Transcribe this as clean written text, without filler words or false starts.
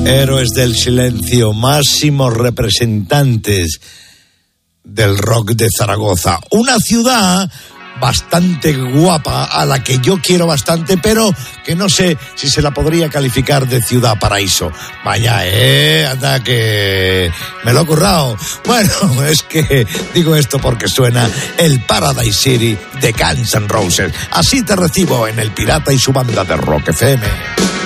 Héroes del silencio, máximos representantes del rock de Zaragoza. Una ciudad bastante guapa, a la que yo quiero bastante, pero que no sé si se la podría calificar de ciudad paraíso. Vaya, anda que me lo he currado. Bueno, es que digo esto porque suena el Paradise City de Guns N' Roses. Así te recibo en El Pirata y su banda de Rock FM.